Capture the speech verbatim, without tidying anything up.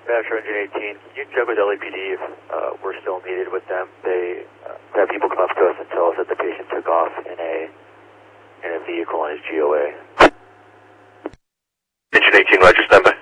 Metro Engine eighteen, can you check with L A P D if uh, we're still needed with them? They uh, had people come up to us and tell us that the patient took off in a in a vehicle on his G O A. Engine eighteen, Roger, stand by.